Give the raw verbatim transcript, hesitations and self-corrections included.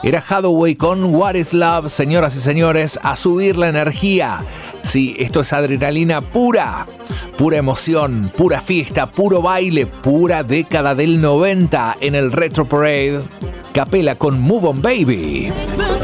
Era Hathaway con What is Love. Señoras y señores, a subir la energía. Sí, esto es adrenalina pura, pura emoción, pura fiesta, puro baile, pura década del noventa en el Retro Parade. Capela con Move On Baby.